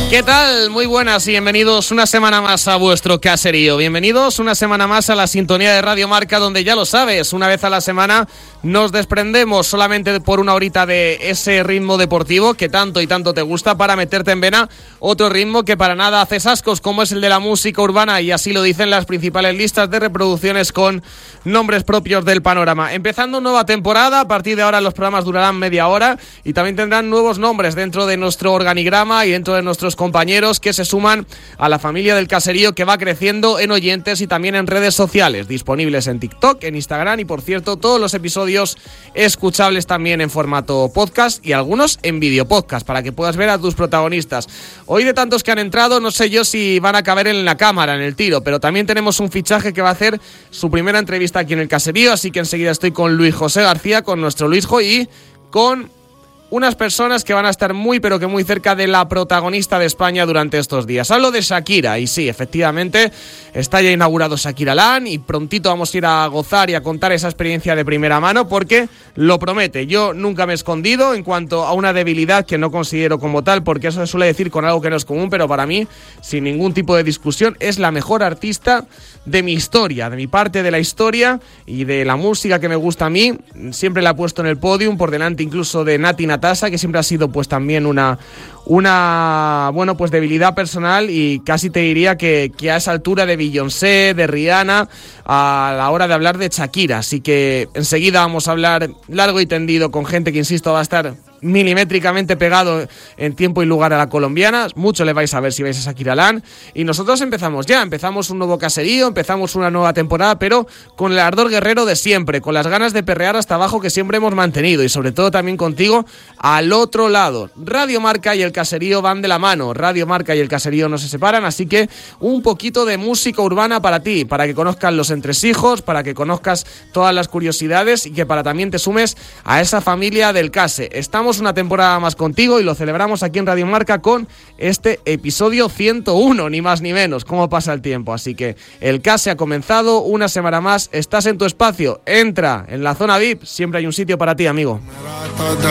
¿Qué tal? Muy buenas y bienvenidos una semana más a vuestro caserío. Bienvenidos una semana más a la sintonía de Radio Marca, donde ya lo sabes, una vez a la semana nos desprendemos solamente por una horita de ese ritmo deportivo que tanto y tanto te gusta para meterte en vena otro ritmo que para nada haces ascos, como es el de la música urbana, y así lo dicen las principales listas de reproducciones con nombres propios del panorama. Empezando nueva temporada, a partir de ahora los programas durarán media hora y también tendrán nuevos nombres dentro de nuestro organigrama y dentro de nuestros compañeros que se suman a la familia del caserío, que va creciendo en oyentes y también en redes sociales, disponibles en TikTok, en Instagram y, por cierto, todos los episodios escuchables también en formato podcast y algunos en vídeo podcast para que puedas ver a tus protagonistas. Hoy, de tantos que han entrado, no sé yo si van a caber en la cámara, en el tiro, pero también tenemos un fichaje que va a hacer su primera entrevista aquí en el caserío, así que enseguida estoy con Luis José García, con nuestro Luisjo, y con unas personas que van a estar muy pero que muy cerca de la protagonista de España durante estos días. Hablo de Shakira, y sí, efectivamente está ya inaugurado Shakira Land y prontito vamos a ir a gozar y a contar esa experiencia de primera mano, porque lo promete. Yo nunca me he escondido en cuanto a una debilidad que no considero como tal, porque eso se suele decir con algo que no es común, pero para mí, sin ningún tipo de discusión, es la mejor artista de mi historia, de mi parte de la historia y de la música que me gusta a mí. Siempre la he puesto en el podium, por delante incluso de Nati Natasha, que siempre ha sido pues también una bueno, pues debilidad personal, y casi te diría que a esa altura de Beyoncé, de Rihanna, a la hora de hablar de Shakira. Así que enseguida vamos a hablar largo y tendido con gente que, insisto, va a estar milimétricamente pegado en tiempo y lugar a la colombiana. Mucho le vais a ver si vais a Shakira Land. Y nosotros empezamos un nuevo caserío, empezamos una nueva temporada, pero con el ardor guerrero de siempre, con las ganas de perrear hasta abajo que siempre hemos mantenido, y sobre todo también contigo al otro lado. Radio Marca y el caserío van de la mano, Radio Marca y el caserío no se separan, así que un poquito de música urbana para ti, para que conozcas los entresijos, para que conozcas todas las curiosidades y que para también te sumes a esa familia del case. Estamos una temporada más contigo y lo celebramos aquí en Radio Marca con este episodio 101, ni más ni menos. Cómo pasa el tiempo. Así que el case ha comenzado, una semana más, estás en tu espacio, entra en la zona VIP, siempre hay un sitio para ti, amigo.